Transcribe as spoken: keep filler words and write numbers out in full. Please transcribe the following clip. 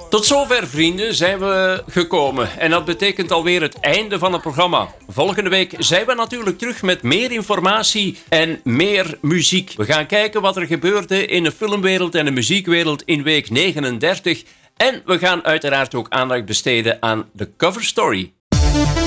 Tot zover, vrienden, zijn we gekomen. En dat betekent alweer het einde van het programma. Volgende week zijn we natuurlijk terug met meer informatie en meer muziek. We gaan kijken wat er gebeurde in de filmwereld en de muziekwereld in week negenendertig. En we gaan uiteraard ook aandacht besteden aan de cover story.